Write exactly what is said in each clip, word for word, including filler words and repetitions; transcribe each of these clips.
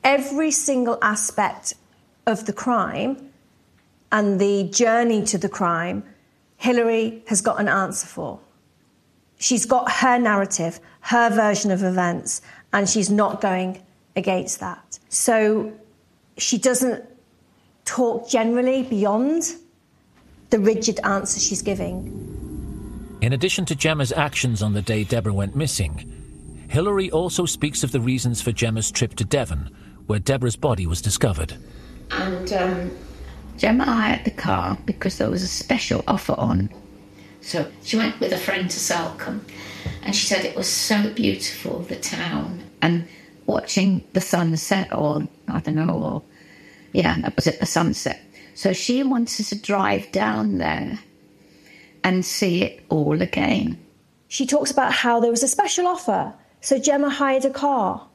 every single aspect of the crime and the journey to the crime, Hilary has got an answer for. She's got her narrative, her version of events, and she's not going against that. So she doesn't talk generally beyond the rigid answer she's giving. In addition to Gemma's actions on the day Deborah went missing, Hilary also speaks of the reasons for Gemma's trip to Devon, where Deborah's body was discovered. And um, Gemma hired the car because there was a special offer on. So she went with a friend to Salcombe, and she said it was so beautiful, the town, and watching the sunset, or I don't know, or yeah, that was it, the sunset. So she wanted to drive down there and see it all again. She talks about how there was a special offer, so Gemma hired a car.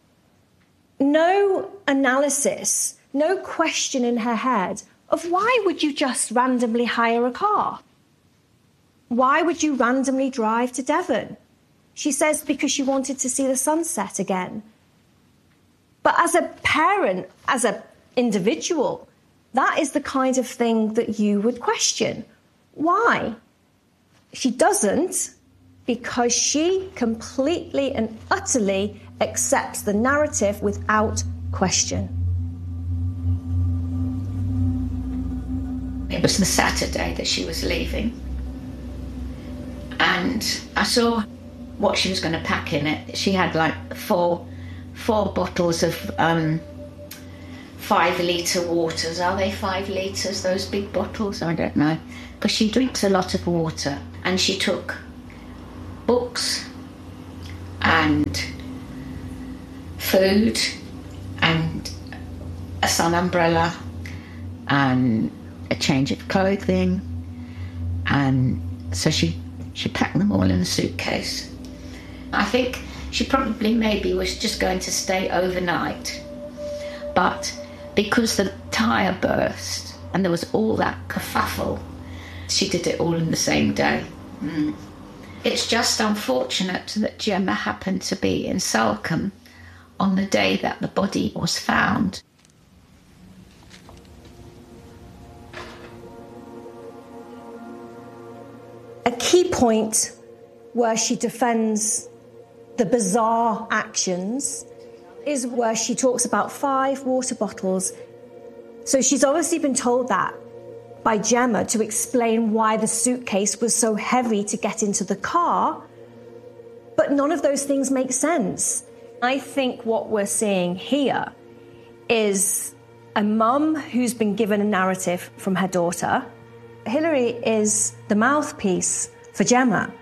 No analysis, no question in her head of why would you just randomly hire a car? Why would you randomly drive to Devon? She says because she wanted to see the sunset again. But as a parent, as an individual, that is the kind of thing that you would question. Why? She doesn't, because she completely and utterly accepts the narrative without question. It was the Saturday that she was leaving. And I saw what she was going to pack in it. She had like four, four bottles of um, five-litre waters. Are they five litres, those big bottles? I don't know. Because she drinks a lot of water. And she took books and food and a sun umbrella and a change of clothing. And so she, she packed them all in a suitcase. I think she probably maybe was just going to stay overnight. But because the tyre burst and there was all that kerfuffle, she did it all in the same day. Mm. It's just unfortunate that Gemma happened to be in Salcombe on the day that the body was found. A key point where she defends the bizarre actions is where she talks about five water bottles. So she's obviously been told that by Gemma to explain why the suitcase was so heavy to get into the car, but none of those things make sense. I think what we're seeing here is a mum who's been given a narrative from her daughter. Hilary is the mouthpiece for Gemma.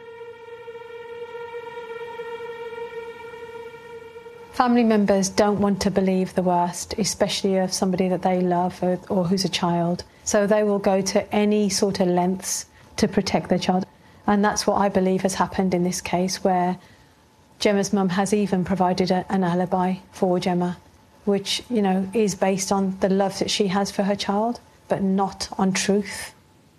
Family members don't want to believe the worst, especially of somebody that they love or, or who's a child. So they will go to any sort of lengths to protect their child. And that's what I believe has happened in this case, where Gemma's mum has even provided a, an alibi for Gemma, which, you know, is based on the love that she has for her child, but not on truth.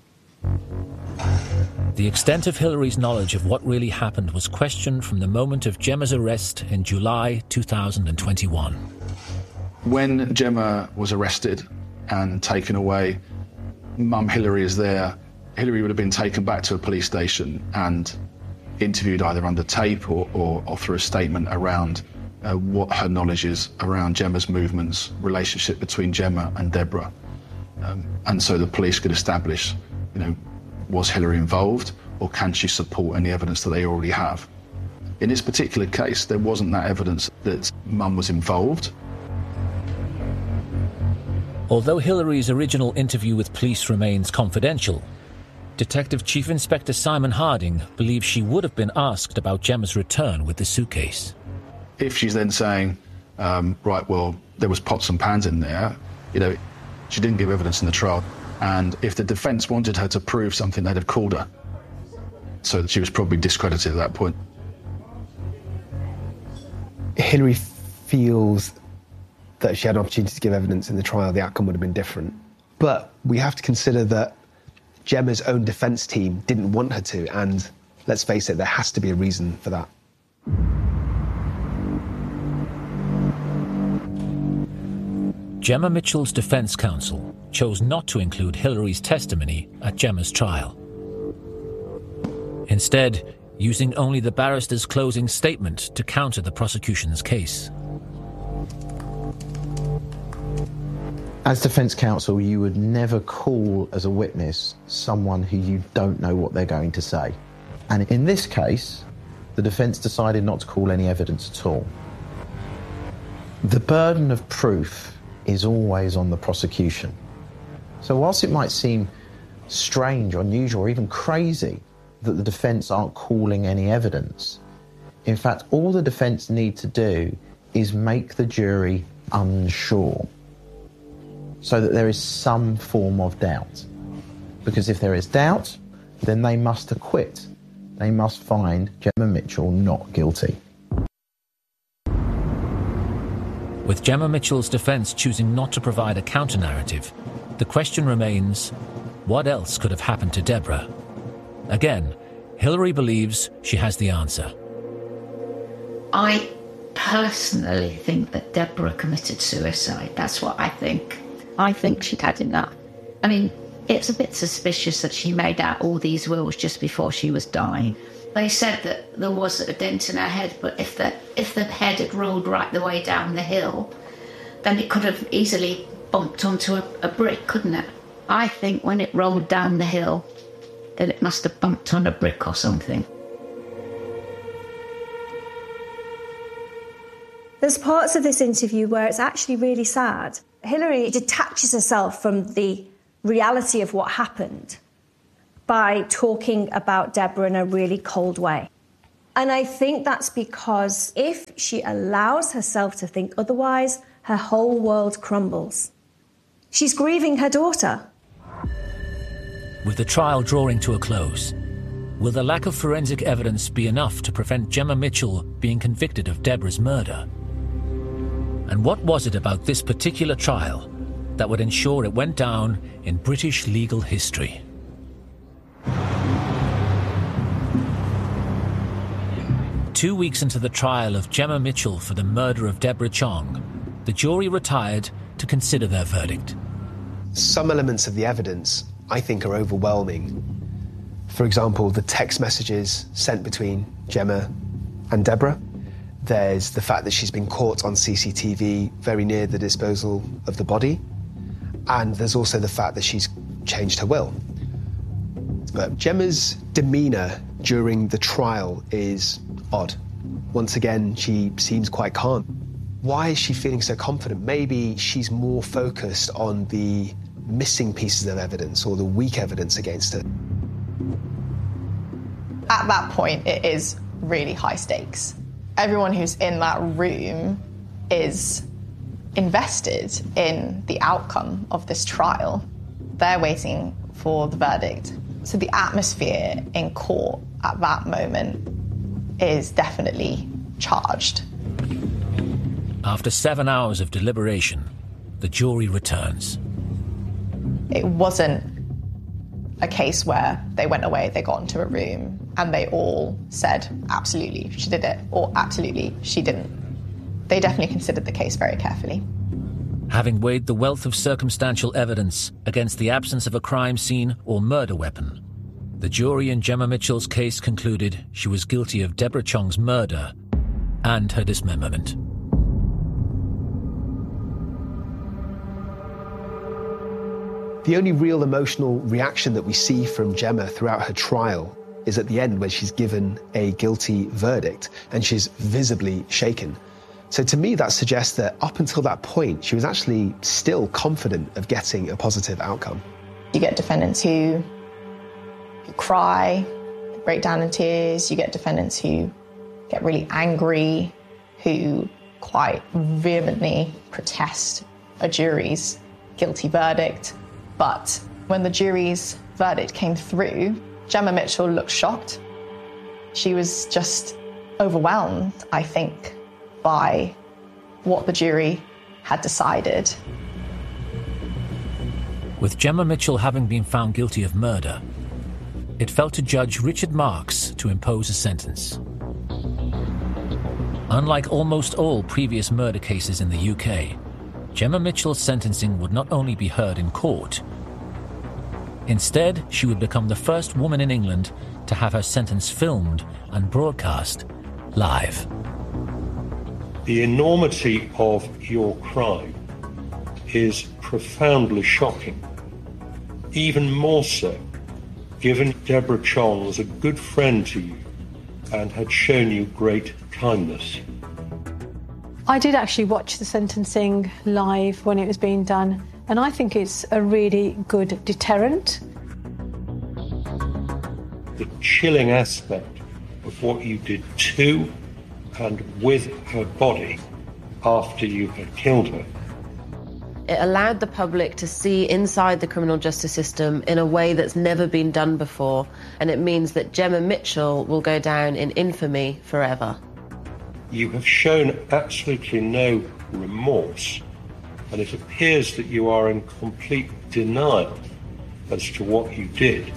The extent of Hilary's knowledge of what really happened was questioned from the moment of Gemma's arrest in July two thousand twenty-one. When Gemma was arrested and taken away, Mum Hilary is there. Hilary would have been taken back to a police station and interviewed either under tape or, or, or through a statement around uh, what her knowledge is around Gemma's movements, relationship between Gemma and Deborah. Um, and so the police could establish, you know, was Hilary involved, or can she support any evidence that they already have? In this particular case, there wasn't that evidence that Mum was involved. Although Hilary's original interview with police remains confidential, Detective Chief Inspector Simon Harding believes she would have been asked about Gemma's return with the suitcase. If she's then saying, um, right, well, there was pots and pans in there, you know, she didn't give evidence in the trial. And if the defence wanted her to prove something, they'd have called her. So she was probably discredited at that point. Hilary feels that if she had an opportunity to give evidence in the trial, the outcome would have been different. But we have to consider that Gemma's own defence team didn't want her to, and let's face it, there has to be a reason for that. Gemma Mitchell's defense counsel chose not to include Hillary's testimony at Gemma's trial. Instead, using only the barrister's closing statement to counter the prosecution's case. As defence counsel, you would never call as a witness someone who you don't know what they're going to say. And in this case, the defence decided not to call any evidence at all. The burden of proof is always on the prosecution. So whilst it might seem strange, unusual, or even crazy that the defence aren't calling any evidence, in fact, all the defence need to do is make the jury unsure, so that there is some form of doubt. Because if there is doubt, then they must acquit. They must find Gemma Mitchell not guilty. With Gemma Mitchell's defence choosing not to provide a counter-narrative, the question remains, what else could have happened to Deborah? Again, Hillary believes she has the answer. I personally think that Deborah committed suicide. That's what I think. I think she'd had enough. I mean, it's a bit suspicious that she made out all these wills just before she was dying. They said that there was a dent in her head, but if the if the head had rolled right the way down the hill, then it could have easily bumped onto a, a brick, couldn't it? I think when it rolled down the hill, that it must have bumped on a brick or something. There's parts of this interview where it's actually really sad. Hillary detaches herself from the reality of what happened by talking about Deborah in a really cold way. And I think that's because if she allows herself to think otherwise, her whole world crumbles. She's grieving her daughter. With the trial drawing to a close, will the lack of forensic evidence be enough to prevent Gemma Mitchell being convicted of Deborah's murder? And what was it about this particular trial that would ensure it went down in British legal history? Two weeks into the trial of Gemma Mitchell for the murder of Deborah Chong, the jury retired to consider their verdict. Some elements of the evidence, I think, are overwhelming. For example, the text messages sent between Gemma and Deborah. There's the fact that she's been caught on C C T V very near the disposal of the body. And there's also the fact that she's changed her will. But Gemma's demeanour during the trial is odd. Once again, she seems quite calm. Why is she feeling so confident? Maybe she's more focused on the missing pieces of evidence or the weak evidence against her. At that point, it is really high stakes. Everyone who's in that room is invested in the outcome of this trial. They're waiting for the verdict. So the atmosphere in court at that moment is definitely charged. After seven hours of deliberation, the jury returns. It wasn't a case where they went away, they got into a room, and they all said, absolutely, she did it, or absolutely, she didn't. They definitely considered the case very carefully. Having weighed the wealth of circumstantial evidence against the absence of a crime scene or murder weapon, the jury in Gemma Mitchell's case concluded she was guilty of Deborah Chong's murder and her dismemberment. The only real emotional reaction that we see from Gemma throughout her trial is at the end when she's given a guilty verdict and she's visibly shaken. So to me, that suggests that up until that point, she was actually still confident of getting a positive outcome. You get defendants who, who cry, break down in tears. You get defendants who get really angry, who quite vehemently protest a jury's guilty verdict. But when the jury's verdict came through, Gemma Mitchell looked shocked. She was just overwhelmed, I think, by what the jury had decided. With Gemma Mitchell having been found guilty of murder, it fell to Judge Richard Marks to impose a sentence. Unlike almost all previous murder cases in the U K, Gemma Mitchell's sentencing would not only be heard in court. Instead, she would become the first woman in England to have her sentence filmed and broadcast live. The enormity of your crime is profoundly shocking, even more so given Deborah Chong was a good friend to you and had shown you great kindness. I did actually watch the sentencing live when it was being done, and I think it's a really good deterrent. The chilling aspect of what you did to and with her body after you had killed her. It allowed the public to see inside the criminal justice system in a way that's never been done before, and it means that Gemma Mitchell will go down in infamy forever. You have shown absolutely no remorse, and it appears that you are in complete denial as to what you did.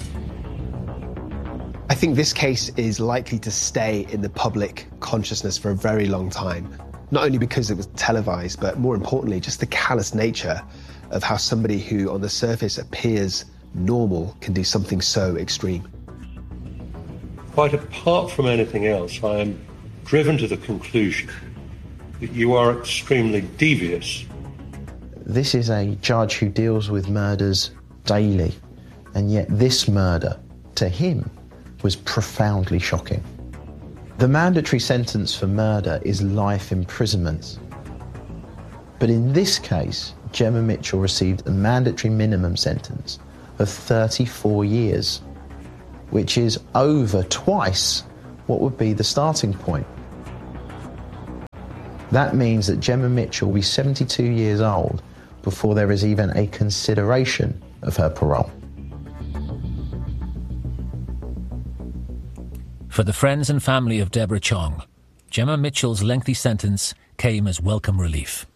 I think this case is likely to stay in the public consciousness for a very long time, not only because it was televised, but more importantly, just the callous nature of how somebody who on the surface appears normal can do something so extreme. Quite apart from anything else, I am driven to the conclusion that you are extremely devious. This is a judge who deals with murders daily, and yet this murder, to him, was profoundly shocking. The mandatory sentence for murder is life imprisonment. But in this case, Gemma Mitchell received a mandatory minimum sentence of thirty-four years, which is over twice what would be the starting point. That means that Gemma Mitchell will be seventy-two years old before there is even a consideration of her parole. For the friends and family of Deborah Chong, Gemma Mitchell's lengthy sentence came as welcome relief.